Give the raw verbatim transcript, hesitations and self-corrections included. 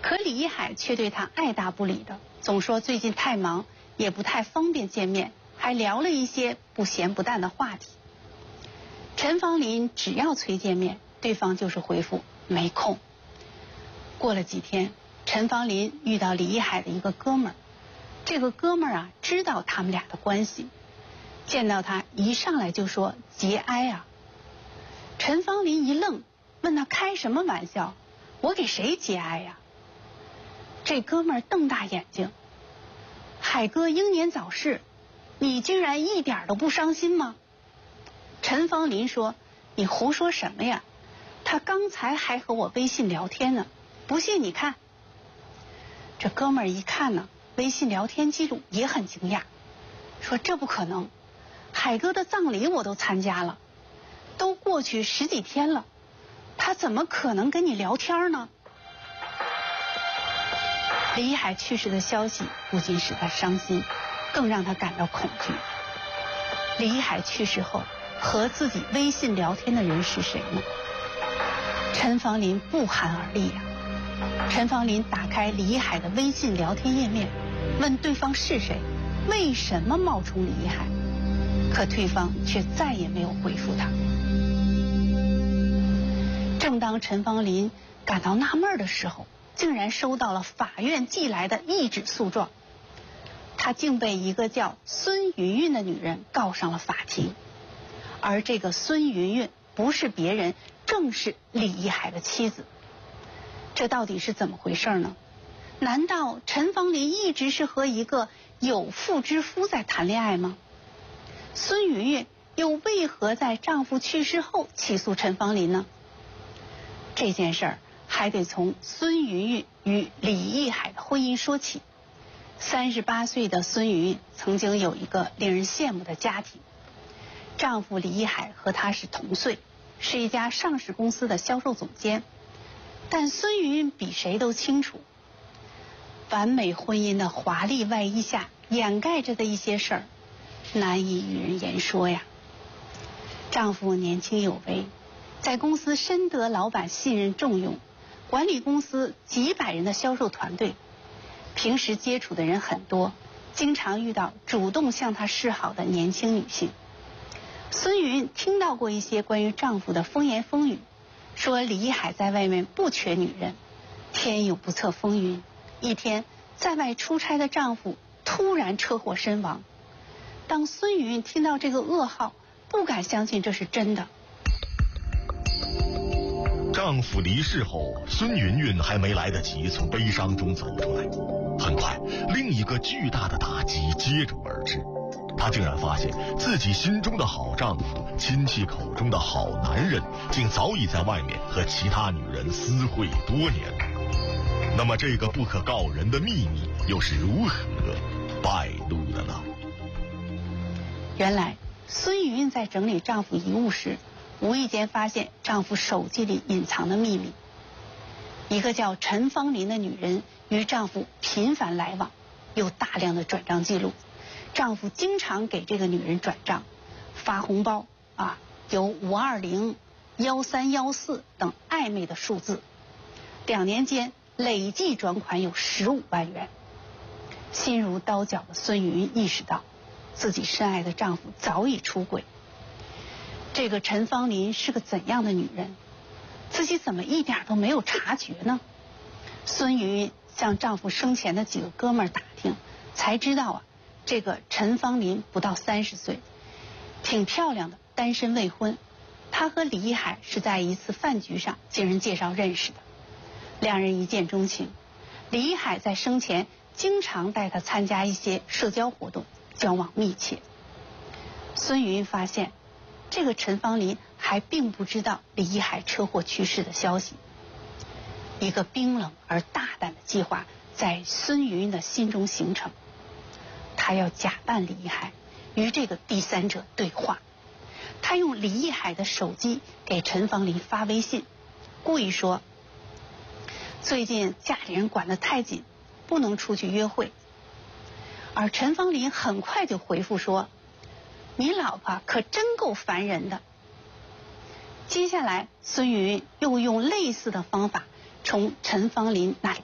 可李一海却对他爱答不理的，总说最近太忙，也不太方便见面，还聊了一些不咸不淡的话题。陈芳林只要催见面，对方就是回复没空。过了几天，陈芳林遇到李一海的一个哥们儿，这个哥们儿啊知道他们俩的关系，见到他一上来就说节哀啊。陈芳林一愣，问他开什么玩笑，我给谁节哀呀？这哥们儿瞪大眼睛，海哥英年早逝，你居然一点都不伤心吗？陈芳林说，你胡说什么呀，他刚才还和我微信聊天呢，不信你看。这哥们儿一看呢，微信聊天记录也很惊讶，说这不可能，海哥的葬礼我都参加了，都过去十几天了，他怎么可能跟你聊天呢？李一海去世的消息不仅使他伤心，更让他感到恐惧。李一海去世后，和自己微信聊天的人是谁呢？陈芳林不寒而栗呀、啊。陈芳林打开李一海的微信聊天页面，问对方是谁，为什么冒充李一海，可对方却再也没有回复他。正当陈芳林感到纳闷的时候，竟然收到了法院寄来的一纸诉状，他竟被一个叫孙云云的女人告上了法庭。而这个孙云云不是别人，正是李一海的妻子。这到底是怎么回事呢？难道陈芳林一直是和一个有妇之夫在谈恋爱吗？孙云云又为何在丈夫去世后起诉陈芳林呢？这件事儿还得从孙云云与李一海的婚姻说起。三十八岁的孙云云曾经有一个令人羡慕的家庭，丈夫李一海和她是同岁，是一家上市公司的销售总监。但孙云云比谁都清楚，完美婚姻的华丽外衣下掩盖着的一些事儿，难以与人言说呀。丈夫年轻有为，在公司深得老板信任重用，管理公司几百人的销售团队，平时接触的人很多，经常遇到主动向她示好的年轻女性。孙云听到过一些关于丈夫的风言风语，说李一海在外面不缺女人。天有不测风云，一天在外出差的丈夫突然车祸身亡。当孙云听到这个噩耗，不敢相信这是真的。 丈夫离世后，孙云云还没来得及从悲伤中走出来，很快另一个巨大的打击接踵而至。她竟然发现自己心中的好丈夫，亲戚口中的好男人，竟早已在外面和其他女人私会多年。那么这个不可告人的秘密又是如何败露的呢？ 原来孙云云在整理丈夫遗物时，无意间发现丈夫手机里隐藏的秘密。一个叫陈芳林的女人与丈夫频繁来往，有大量的转账记录。丈夫经常给这个女人转账，发红包啊，有五二零、幺三幺四等暧昧的数字。两年间累计转款有十五万元。心如刀绞的孙云意识到，自己深爱的丈夫早已出轨。这个陈芳林是个怎样的女人？自己怎么一点都没有察觉呢？孙云向丈夫生前的几个哥们儿打听，才知道啊，这个陈芳林不到三十岁，挺漂亮的，单身未婚。她和李一海是在一次饭局上经人介绍认识的，两人一见钟情。李一海在生前经常带她参加一些社交活动，交往密切。孙云发现，这个陈芳林还并不知道李一海车祸去世的消息。一个冰冷而大胆的计划在孙云的心中形成。他要假扮李一海，与这个第三者对话。他用李一海的手机给陈芳林发微信，故意说最近家里人管得太紧，不能出去约会。而陈芳林很快就回复说，你老婆可真够烦人的。接下来孙云又用类似的方法从陈芳林那里